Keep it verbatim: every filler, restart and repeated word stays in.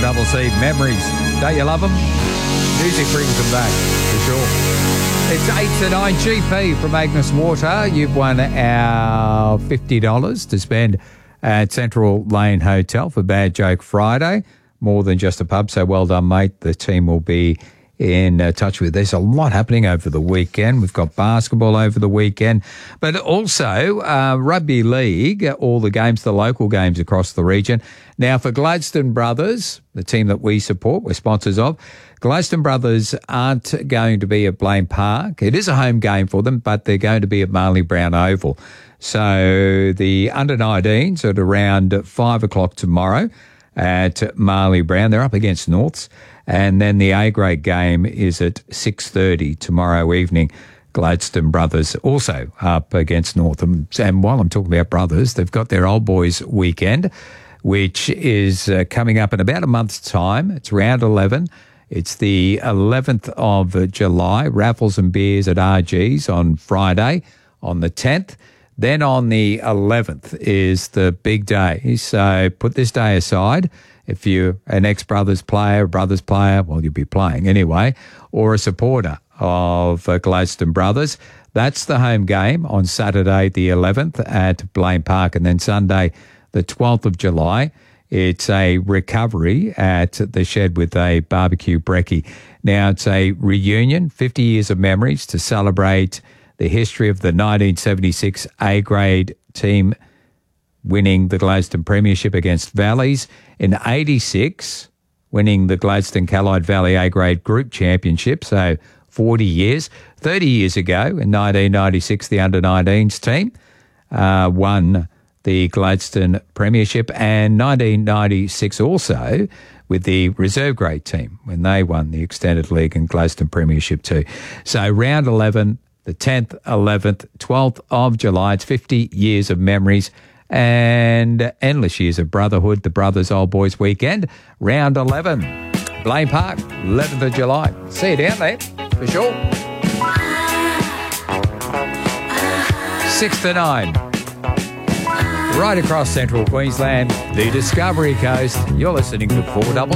double C, Memories. Don't you love them? Music brings them back, for sure. It's eight to nine G P from Agnes Water. You've won our fifty dollars to spend at Central Lane Hotel for Bad Joke Friday. More than just a pub, so well done, mate. The team will be in uh, touch with. There's a lot happening over the weekend. We've got basketball over the weekend, but also uh, rugby league, all the games, the local games across the region. Now, for Gladstone Brothers, the team that we support, we're sponsors of, Gladstone Brothers aren't going to be at Blaine Park. It is a home game for them, but they're going to be at Marley Brown Oval. So the under nineteens at around five o'clock tomorrow at Marley Brown. They're up against Norths. And then the A-grade game is at six thirty tomorrow evening. Gladstone Brothers also up against Northam. And while I'm talking about brothers, they've got their Old Boys weekend, which is uh, coming up in about a month's time. It's round eleven. It's the eleventh of July. Raffles and beers at R G's on Friday on the tenth. Then on the eleventh is the big day. So put this day aside. If you're an ex-Brothers player, Brothers player, well, you'll be playing anyway, or a supporter of uh, Gladstone Brothers, that's the home game on Saturday the eleventh at Blaine Park. And then Sunday the twelfth of July, it's a recovery at the Shed with a barbecue brekkie. Now, it's a reunion, fifty years of memories to celebrate the history of the nineteen seventy-six A-grade team winning the Gladstone Premiership against Valleys. In eighty-six, winning the Gladstone Callide Valley A-grade Group Championship, so forty years. thirty years ago, in nineteen ninety-six, the under nineteens team uh, won the Gladstone Premiership, and nineteen ninety-six also with the reserve grade team when they won the Extended League and Gladstone Premiership too. So round eleven, the tenth, eleventh, twelfth of July. It's fifty years of memories and endless years of brotherhood. The Brothers Old Boys weekend, round eleven, Blaine Park, eleventh of July. See you down there, for sure. Six to nine. Right across central Queensland, the Discovery Coast. You're listening to four double